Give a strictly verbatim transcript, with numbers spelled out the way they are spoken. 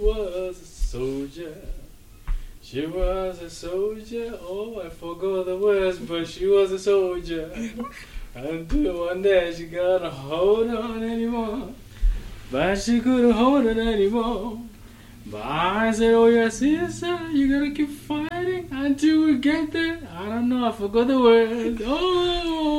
was a soldier. She was a soldier. Oh, I forgot the words, but she was a soldier. Until one day she got a hold on anymore. But she couldn't hold it anymore. But I said, oh yes, sister, you gotta keep fighting until we get there. I don't know, I forgot the words. Oh.